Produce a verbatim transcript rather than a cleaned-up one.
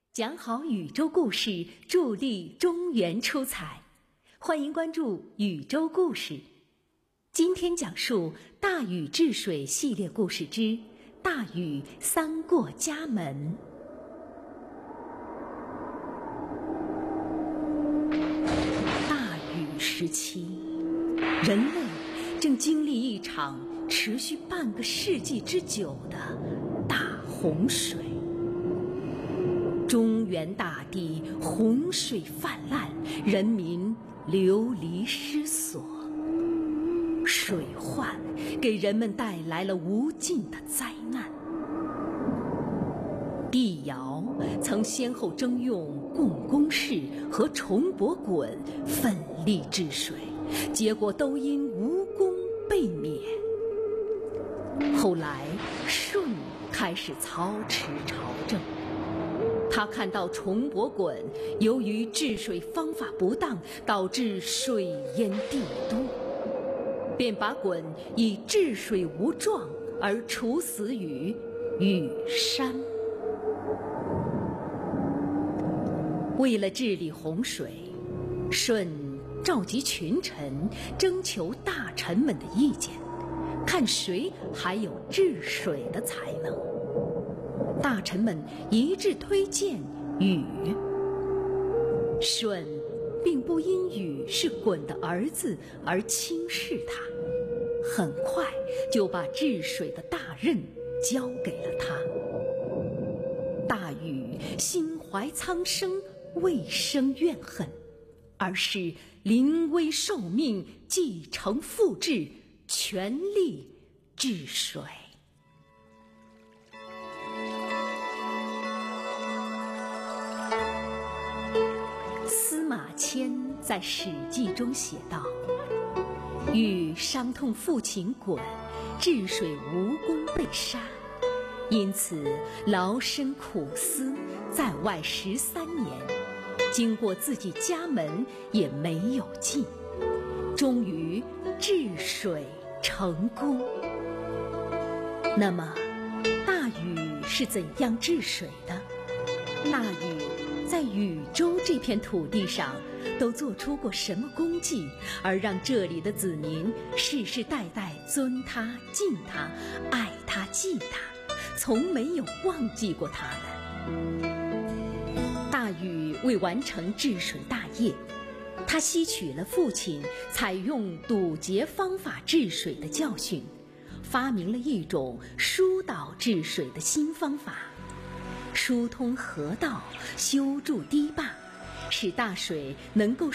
讲好宇宙故事，助力中原出彩。欢迎关注宇宙故事。今天讲述大禹治水系列故事之大禹三过家门。大禹时期，人类正经历一场持续半个世纪之久的大洪水。中原大地洪水泛滥，人民流离失所。水患给人们带来了无尽的灾难。帝尧曾先后征用共工氏和重伯鲧奋力治水，结果都因无功被免。后来舜开始操持朝政，他看到重伯鲧由于治水方法不当，导致水淹帝都，便把鲧以治水无状而处死于禹山。为了治理洪水，舜召集群臣，征求大臣们的意见，看谁还有治水的才能。大臣们一致推荐禹。舜并不因禹是鲧的儿子而轻视他，很快就把治水的大任交给了他。大禹心怀苍生，未生怨恨，而是临危受命，继承父志，全力治水。司马迁在《史记》中写道：禹伤痛父亲鲧，治水无功被杀，因此劳身苦思，在外十三年，经过自己家门也没有尽，终于治水成功。那么大禹是怎样治水的？大禹在禹州这片土地上都做出过什么功绩，而让这里的子民世世代代尊他、敬他、爱他、记他，从没有忘记过他呢？大禹为完成治水大业，他吸取了父亲采用堵截方法治水的教训，发明了一种疏导治水的新方法，疏通河道，修筑堤坝，使大水能够